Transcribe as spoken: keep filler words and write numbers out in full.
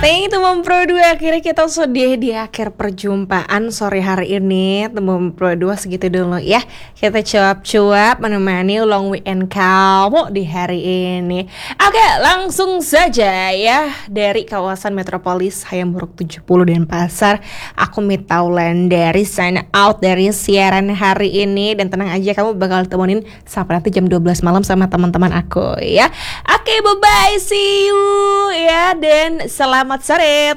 Nih teman Pro dua, akhirnya kita sudah di akhir perjumpaan sore hari ini. Teman Pro dua segitu dulu ya. Kita cuap-cuap menemani long weekend kamu di hari ini. Oke, langsung saja ya. Dari kawasan metropolis Hayamuruk tujuh puluh Denpasar, aku Mitaulan dari sign out dari siaran hari ini. Dan tenang aja, kamu bakal temenin sampai nanti jam dua belas malam sama teman-teman aku ya. Oke, bye-bye, see you ya. Dan selamat sore